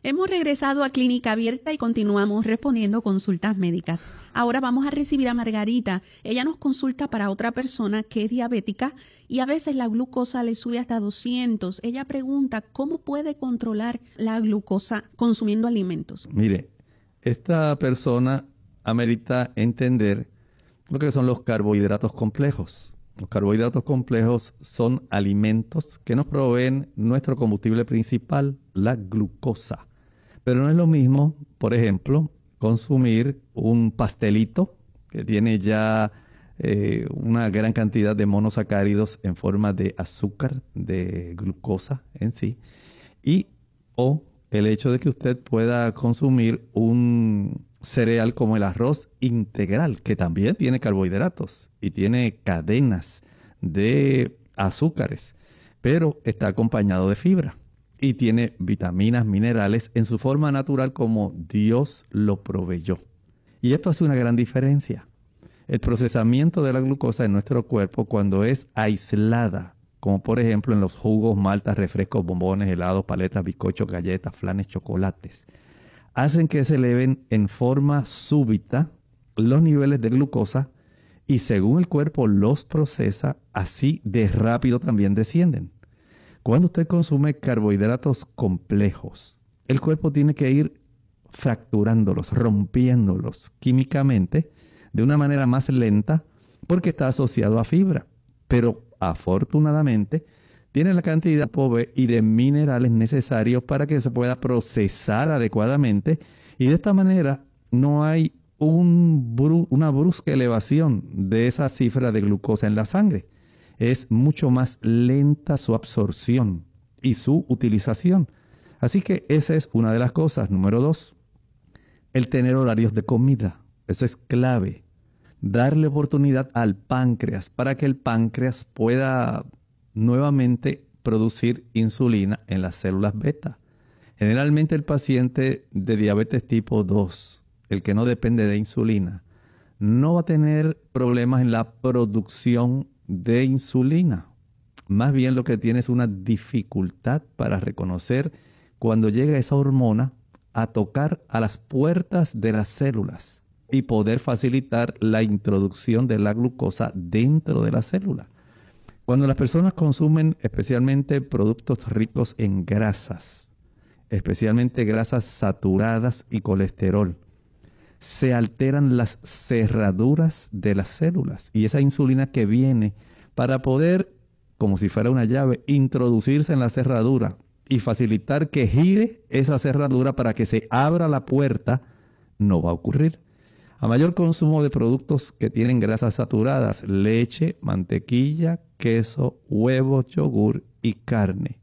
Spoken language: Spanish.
Hemos regresado a Clínica Abierta y continuamos respondiendo consultas médicas. Ahora vamos a recibir a Margarita. Ella nos consulta para otra persona que es diabética y a veces la glucosa le sube hasta 200. Ella pregunta, ¿cómo puede controlar la glucosa consumiendo alimentos? Mire, esta persona amerita entender lo que son los carbohidratos complejos. Los carbohidratos complejos son alimentos que nos proveen nuestro combustible principal, la glucosa. Pero no es lo mismo, por ejemplo, consumir un pastelito que tiene ya una gran cantidad de monosacáridos en forma de azúcar, de glucosa en sí, o el hecho de que usted pueda consumir un cereal como el arroz integral, que también tiene carbohidratos y tiene cadenas de azúcares, pero está acompañado de fibra y tiene vitaminas, minerales en su forma natural como Dios lo proveyó. Y esto hace una gran diferencia. El procesamiento de la glucosa en nuestro cuerpo, cuando es aislada, como por ejemplo en los jugos, maltas, refrescos, bombones, helados, paletas, bizcochos, galletas, flanes, chocolates, hacen que se eleven en forma súbita los niveles de glucosa y según el cuerpo los procesa, así de rápido también descienden. Cuando usted consume carbohidratos complejos, el cuerpo tiene que ir fracturándolos, rompiéndolos químicamente de una manera más lenta porque está asociado a fibra. Pero afortunadamente tiene la cantidad de pobre y de minerales necesarios para que se pueda procesar adecuadamente y de esta manera no hay una brusca elevación de esa cifra de glucosa en la sangre. Es mucho más lenta su absorción y su utilización. Así que esa es una de las cosas. Número 2, el tener horarios de comida. Eso es clave. Darle oportunidad al páncreas para que el páncreas pueda nuevamente producir insulina en las células beta. Generalmente el paciente de diabetes tipo 2, el que no depende de insulina, no va a tener problemas en la producción de insulina. Más bien lo que tiene es una dificultad para reconocer cuando llega esa hormona a tocar a las puertas de las células y poder facilitar la introducción de la glucosa dentro de la célula. Cuando las personas consumen especialmente productos ricos en grasas, especialmente grasas saturadas y colesterol, se alteran las cerraduras de las células y esa insulina que viene para poder, como si fuera una llave, introducirse en la cerradura y facilitar que gire esa cerradura para que se abra la puerta, no va a ocurrir. A mayor consumo de productos que tienen grasas saturadas, leche, mantequilla, queso, huevos, yogur y carne,